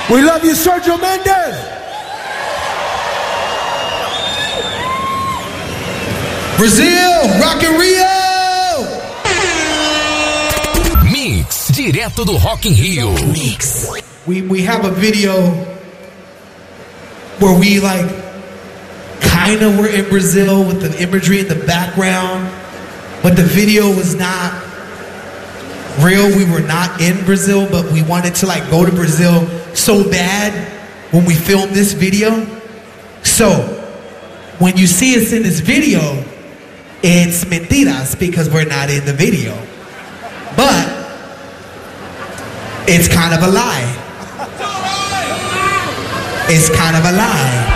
We love you, Sergio Mendes. Brazil, Rock in Rio. Mix, direto do Rock in Rio. Mix. We have a video where we like kind of were in Brazil with the imagery in the background, but the video was not real. We were not in Brazil, but we wanted to like go to Brazil so bad when we filmed this video. So when you see us in this video, it's mentiras because we're not in the video. But it's kind of a lie. It's kind of a lie.